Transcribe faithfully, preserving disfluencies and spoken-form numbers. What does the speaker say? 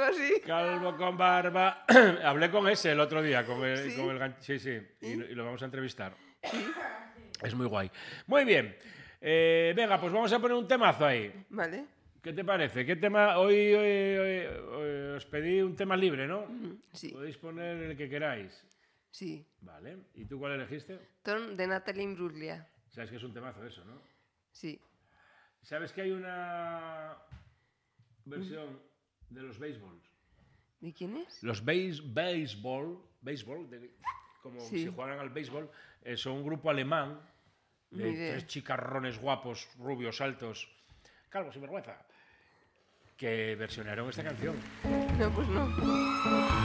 algo así. Calvo con barba. Hablé con ese el otro día, con el, ¿Sí? con el gan- sí, sí, y, ¿Sí? y lo vamos a entrevistar. Es muy guay. Muy bien. Eh, venga, pues vamos a poner un temazo ahí. Vale. ¿Qué te parece? ¿Qué tema? Hoy, hoy- hoy- hoy os pedí un tema libre, ¿no? Sí, Podéis poner el que queráis. sí. Vale. ¿Y tú cuál elegiste? Ton de Natalie Imbruglia. Sabes que es un temazo eso, ¿no? Sí. ¿Sabes que hay una versión de los béisbols? ¿De quién es? Los béis, béisbol, béisbol de- como Sí. si jugaran al béisbol, eh, son un grupo alemán de Ni idea. tres chicarrones guapos, rubios, altos, calvos sin vergüenza, que versionaron esta canción. No, pues no.